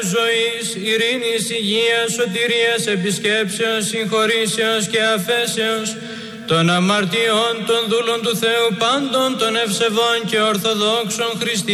ζωής, ειρήνης, υγείας, σωτηρίας, επισκέψεως, συγχωρήσεως και αφέσεως των αμαρτιών των δούλων του Θεού πάντων των ευσεβών και ορθοδόξων χριστιανών